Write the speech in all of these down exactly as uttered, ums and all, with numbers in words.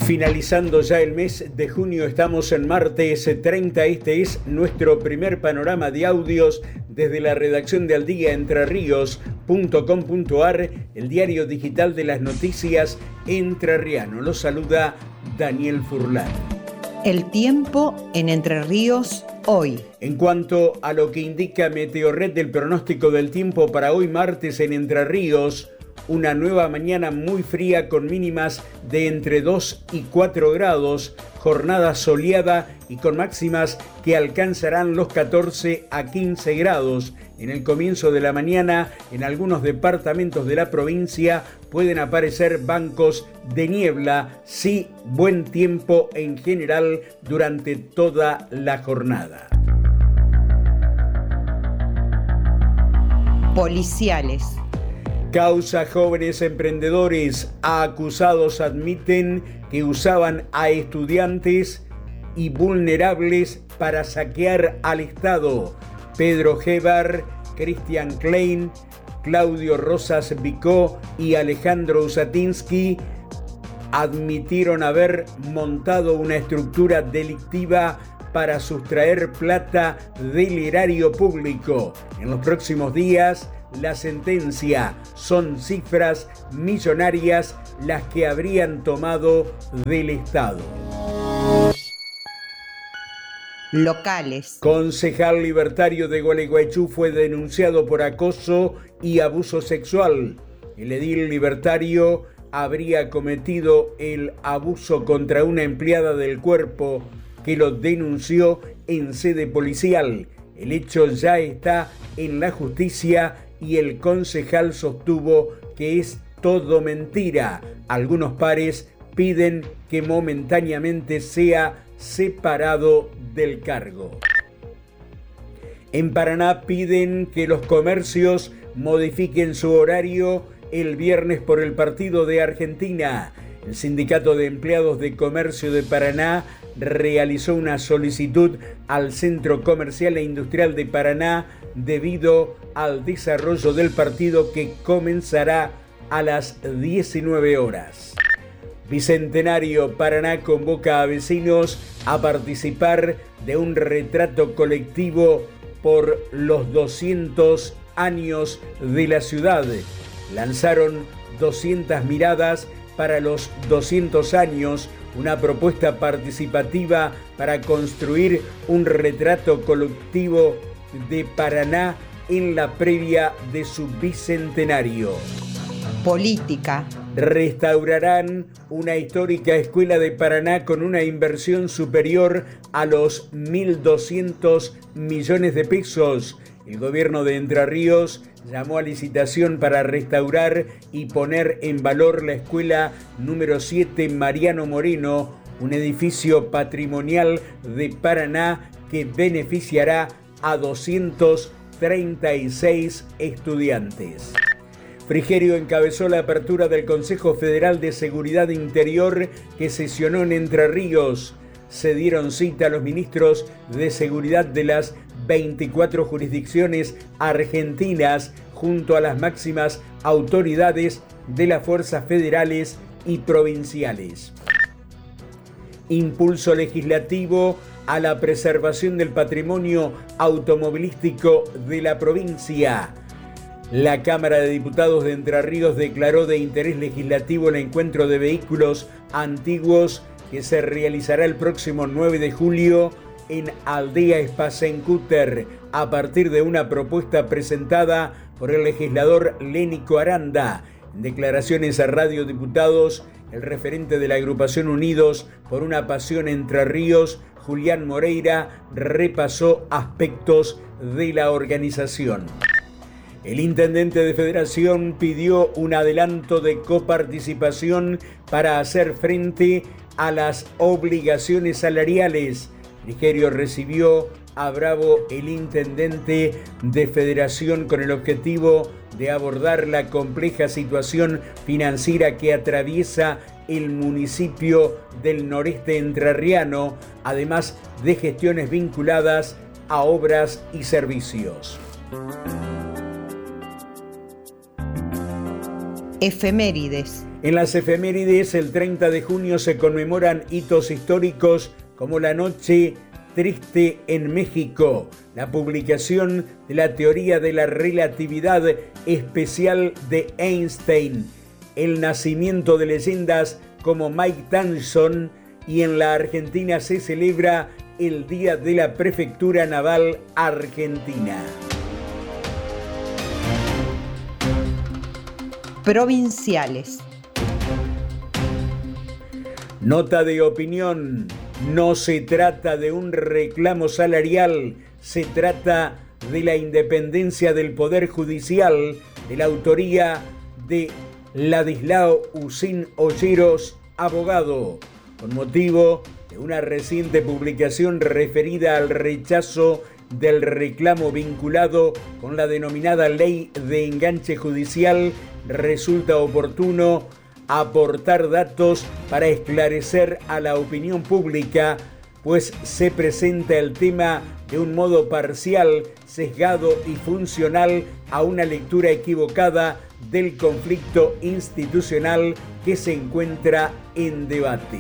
Finalizando ya el mes de junio, estamos en martes treinta. Este es nuestro primer panorama de audios desde la redacción de aldía entre ríos punto com punto a r, el diario digital de las noticias entrerriano. Los saluda Daniel Furlan. El tiempo en Entre Ríos hoy. En cuanto a lo que indica Meteorred del pronóstico del tiempo para hoy martes en Entre Ríos, una nueva mañana muy fría con mínimas de entre dos y cuatro grados, jornada soleada y con máximas que alcanzarán los catorce a quince grados. En el comienzo de la mañana, en algunos departamentos de la provincia pueden aparecer bancos de niebla, sí, buen tiempo en general durante toda la jornada. Policiales. Causa jóvenes emprendedores. Acusados admiten que usaban a estudiantes y vulnerables para saquear al Estado. Pedro Gebar, Cristian Klein, Claudio Rosas Vicó y Alejandro Usatinsky admitieron haber montado una estructura delictiva para sustraer plata del erario público. En los próximos días, la sentencia son cifras millonarias las que habrían tomado del Estado. Locales. Concejal libertario de Gualeguaychú fue denunciado por acoso y abuso sexual. El edil libertario habría cometido el abuso contra una empleada del cuerpo que lo denunció en sede policial. El hecho ya está en la justicia y el concejal sostuvo que es todo mentira. Algunos pares piden que momentáneamente sea separado del cargo. En Paraná piden que los comercios modifiquen su horario el viernes por el partido de Argentina. El Sindicato de Empleados de Comercio de Paraná realizó una solicitud al Centro Comercial e Industrial de Paraná debido al desarrollo del partido que comenzará a las diecinueve horas. Bicentenario. Paraná convoca a vecinos a participar de un retrato colectivo por los doscientos años de la ciudad. Lanzaron doscientas miradas para los doscientos años, una propuesta participativa para construir un retrato colectivo de Paraná en la previa de su bicentenario. Política. Restaurarán una histórica escuela de Paraná con una inversión superior a los mil doscientos millones de pesos. El gobierno de Entre Ríos llamó a licitación para restaurar y poner en valor la escuela número siete Mariano Moreno, un edificio patrimonial de Paraná que beneficiará a doscientos treinta y seis estudiantes. Frigerio encabezó la apertura del Consejo Federal de Seguridad Interior que sesionó en Entre Ríos. Se dieron cita a los ministros de seguridad de las veinticuatro jurisdicciones argentinas junto a las máximas autoridades de las fuerzas federales y provinciales. Impulso legislativo a la preservación del patrimonio automovilístico de la provincia. La Cámara de Diputados de Entre Ríos declaró de interés legislativo el encuentro de vehículos antiguos que se realizará el próximo nueve de julio en Aldea Espacencúter, a partir de una propuesta presentada por el legislador Lénico Aranda. En declaraciones a Radio Diputados, el referente de la agrupación Unidos por una Pasión Entre Ríos, Julián Moreira, repasó aspectos de la organización. El intendente de Federación pidió un adelanto de coparticipación para hacer frente a las obligaciones salariales. Frigerio recibió a Bravo, el intendente de Federación, con el objetivo de abordar la compleja situación financiera que atraviesa el municipio del noreste entrerriano, además de gestiones vinculadas a obras y servicios. Efemérides. En las efemérides, el treinta de junio se conmemoran hitos históricos como la Noche Triste en México, la publicación de la teoría de la relatividad especial de Einstein, el nacimiento de leyendas como Mike Tyson, y en la Argentina se celebra el Día de la Prefectura Naval Argentina. Provinciales. Nota de opinión. No se trata de un reclamo salarial, se trata de la independencia del Poder Judicial, de la autoría de Ladislao Usín Olleros, abogado, con motivo de una reciente publicación referida al rechazo del reclamo vinculado con la denominada Ley de Enganche Judicial, resulta oportuno aportar datos para esclarecer a la opinión pública, pues se presenta el tema de un modo parcial, sesgado y funcional a una lectura equivocada del conflicto institucional que se encuentra en debate.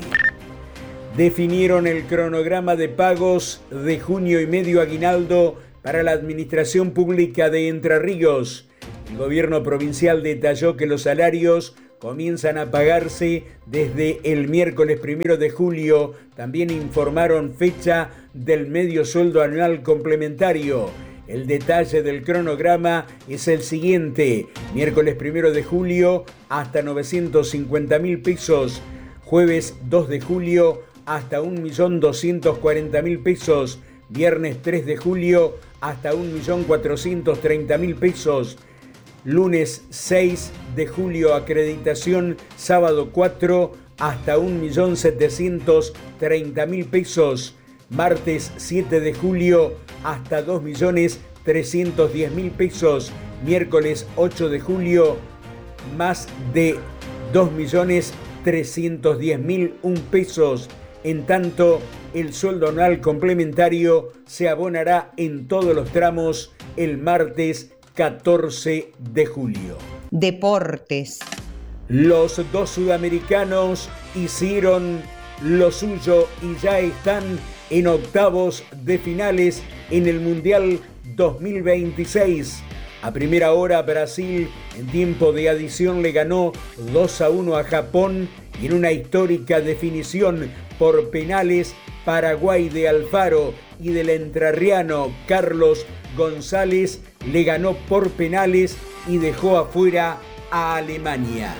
Definieron el cronograma de pagos de junio y medio aguinaldo para la Administración Pública de Entre Ríos. El gobierno provincial detalló que los salarios comienzan a pagarse desde el miércoles primero de julio. También informaron fecha del medio sueldo anual complementario. El detalle del cronograma es el siguiente: miércoles primero de julio hasta novecientos cincuenta mil pesos, jueves dos de julio hasta un millón doscientos cuarenta mil pesos, viernes tres de julio hasta un millón cuatrocientos treinta mil pesos, lunes seis de julio acreditación, sábado cuatro hasta un millón setecientos treinta mil pesos, martes siete de julio hasta dos millones trescientos diez mil pesos, miércoles ocho de julio más de dos millones trescientos diez mil pesos. En tanto, el sueldo anual complementario se abonará en todos los tramos el martes catorce de julio. Deportes. Los dos sudamericanos hicieron lo suyo y ya están en octavos de finales en el Mundial dos mil veintiséis. A primera hora, Brasil en tiempo de adición le ganó dos a uno a Japón, y en una histórica definición por penales, Paraguay de Alfaro y del entrerriano Carlos González le ganó por penales y dejó afuera a Alemania.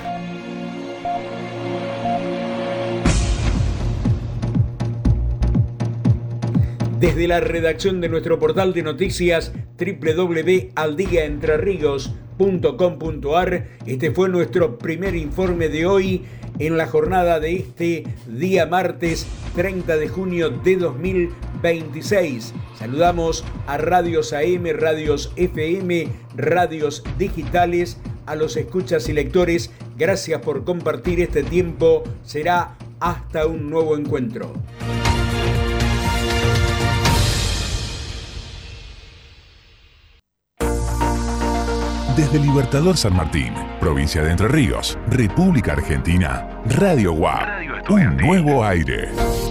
Desde la redacción de nuestro portal de noticias doble u doble u doble u punto aldiaentrerrios punto com punto ar, este fue nuestro primer informe de hoy en la jornada de este día martes treinta de junio de dos mil veintiséis. Saludamos a Radios A M, Radios F M, Radios Digitales, a los escuchas y lectores. Gracias por compartir este tiempo. Será hasta un nuevo encuentro. Desde Libertador San Martín, provincia de Entre Ríos, República Argentina, Radio U A P, un nuevo aire.